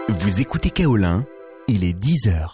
Vous écoutez Kaolin, il est 10h.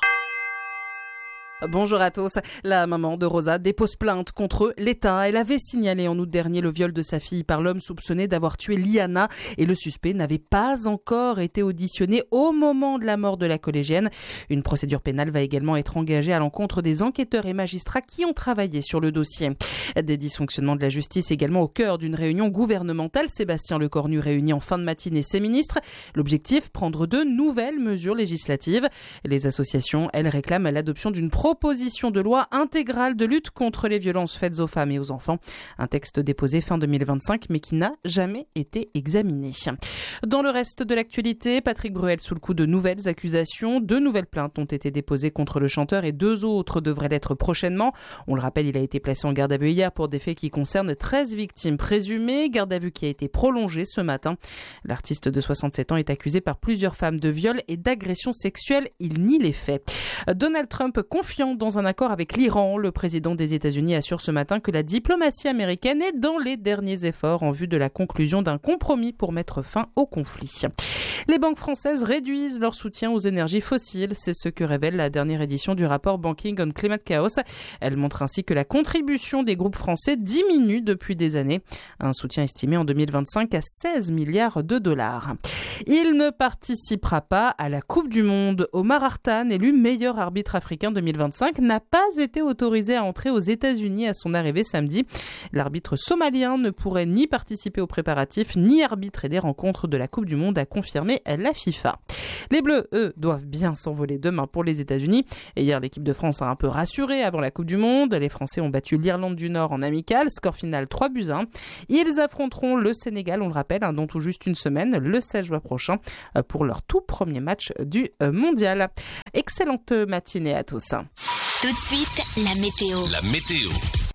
Bonjour à tous. La maman de Rosa dépose plainte contre l'État. Elle avait signalé en août dernier le viol de sa fille par l'homme soupçonné d'avoir tué Liana et le suspect n'avait pas encore été auditionné au moment de la mort de la collégienne. Une procédure pénale va également être engagée à l'encontre des enquêteurs et magistrats qui ont travaillé sur le dossier. Des dysfonctionnements de la justice également au cœur d'une réunion gouvernementale. Sébastien Lecornu réunit en fin de matinée ses ministres. L'objectif, prendre de nouvelles mesures législatives. Les associations, elles, réclament l'adoption d'une proposition de loi intégrale de lutte contre les violences faites aux femmes et aux enfants. Un texte déposé fin 2025 mais qui n'a jamais été examiné. Dans le reste de l'actualité, Patrick Bruel sous le coup de nouvelles accusations. 2 nouvelles plaintes ont été déposées contre le chanteur et 2 autres devraient l'être prochainement. On le rappelle, il a été placé en garde à vue hier pour des faits qui concernent 13 victimes présumées. Garde à vue qui a été prolongée ce matin. L'artiste de 67 ans est accusé par plusieurs femmes de viol et d'agression sexuelle. Il nie les faits. Donald Trump confiant dans un accord avec l'Iran. Le président des États-Unis assure ce matin que la diplomatie américaine est dans les derniers efforts en vue de la conclusion d'un compromis pour mettre fin au conflit. Les banques françaises réduisent leur soutien aux énergies fossiles. C'est ce que révèle la dernière édition du rapport Banking on Climate Chaos. Elle montre ainsi que la contribution des groupes français diminue depuis des années. Un soutien estimé en 2025 à 16 milliards de dollars. Il ne participera pas à la Coupe du Monde. Omar Hartan, élu meilleur arbitre africain 2025, n'a pas été autorisé à entrer aux États-Unis à son arrivée samedi. L'arbitre somalien ne pourrait ni participer aux préparatifs ni arbitrer des rencontres de la Coupe du Monde, a confirmé la FIFA. Les Bleus, eux, doivent bien s'envoler demain pour les États-Unis. Et hier, l'équipe de France a un peu rassuré avant la Coupe du Monde. Les Français ont battu l'Irlande du Nord en amical, score final 3-1. Ils affronteront le Sénégal, on le rappelle, dans tout juste une semaine, le 16 juin prochain, pour leur tout premier match du mondial. Excellente matinée à tous. Tout de suite, la météo. La météo.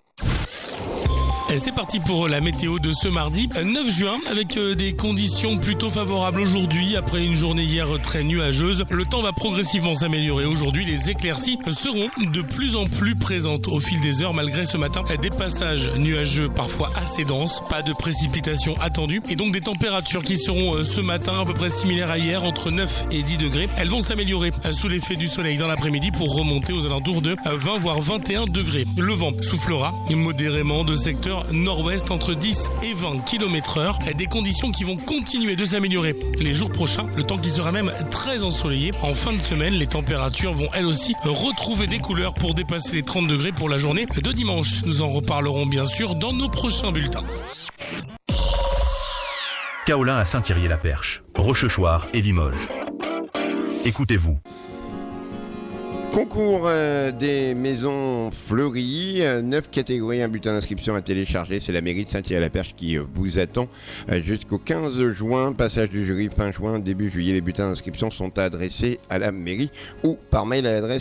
Et c'est parti pour la météo de ce mardi 9 juin avec des conditions plutôt favorables aujourd'hui après une journée hier très nuageuse. Le temps va progressivement s'améliorer aujourd'hui. Les éclaircies seront de plus en plus présentes au fil des heures malgré ce matin des passages nuageux parfois assez denses. Pas de précipitations attendues et donc des températures qui seront ce matin à peu près similaires à hier entre 9 et 10 degrés. Elles vont s'améliorer sous l'effet du soleil dans l'après-midi pour remonter aux alentours de 20 voire 21 degrés. Le vent soufflera modérément de secteur nord-ouest entre 10 et 20 km/h. Des conditions qui vont continuer de s'améliorer les jours prochains, le temps qui sera même très ensoleillé. En fin de semaine, les températures vont elles aussi retrouver des couleurs pour dépasser les 30 degrés pour la journée de dimanche. Nous en reparlerons bien sûr dans nos prochains bulletins. Kaolin à Saint-Thierry-la-Perche, Rochechouart et Limoges. Écoutez-vous. Concours des maisons fleuries, 9 catégories, un bulletin d'inscription à télécharger. C'est la mairie de Saint-Thierry-la-Perche qui vous attend jusqu'au 15 juin. Passage du jury fin juin, début juillet. Les bulletins d'inscription sont adressés à la mairie ou par mail à l'adresse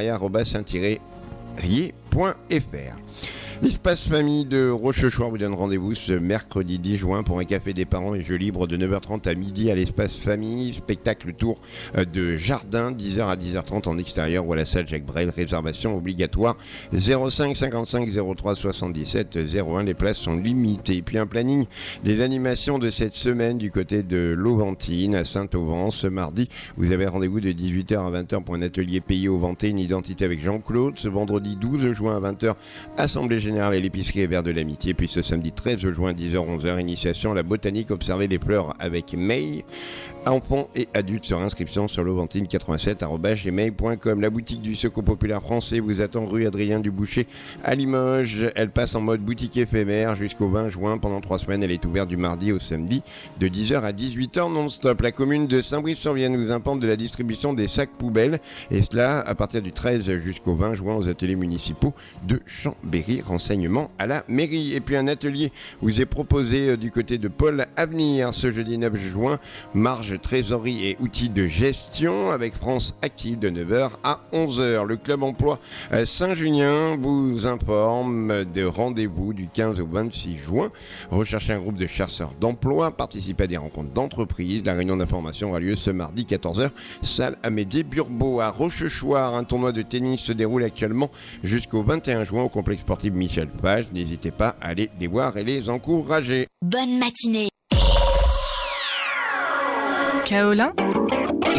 secrétariat@saint-thierry.fr. L'espace famille de Rochechouart vous donne rendez-vous ce mercredi 10 juin pour un café des parents et jeux libres de 9h30 à midi à l'espace famille. Spectacle tour de jardin, 10h à 10h30 en extérieur ou à la salle Jacques Brel. Réservation obligatoire 05 55 03 77 01. Les places sont limitées. Et puis un planning des animations de cette semaine du côté de l'Auventine à Saint-Auvent. Ce mardi, vous avez rendez-vous de 18h à 20h pour un atelier pays Auventé, une identité avec Jean-Claude. Ce vendredi 12 juin à 20h, assemblée générale et l'épicerie et verre de l'amitié. Puis ce samedi 13 juin 10h-11h, initiation à la botanique, observer les fleurs avec May. Enfants et adultes sur inscription sur l'auventine87@gmail.com. La boutique du Secours Populaire Français vous attend rue Adrien Duboucher à Limoges. Elle passe en mode boutique éphémère jusqu'au 20 juin. Pendant 3 semaines, elle est ouverte du mardi au samedi de 10h à 18h non-stop. La commune de Saint-Brice-sur-Vienne vous informe de la distribution des sacs poubelles et cela à partir du 13 jusqu'au 20 juin aux ateliers municipaux de Chambéry. Renseignements à la mairie. Et puis un atelier vous est proposé du côté de Pôle Avenir ce jeudi 9 juin. Marge trésorerie et outils de gestion avec France Active de 9h à 11h. Le club emploi Saint-Junien vous informe de rendez-vous du 15 au 26 juin. Recherchez un groupe de chercheurs d'emploi, participez à des rencontres d'entreprise. La réunion d'information aura lieu ce mardi 14h, salle Amédée Burbeau à Rochechouart. Un tournoi de tennis se déroule actuellement jusqu'au 21 juin au complexe sportif Michel Page. N'hésitez pas à aller les voir et les encourager. Bonne matinée. Kaolin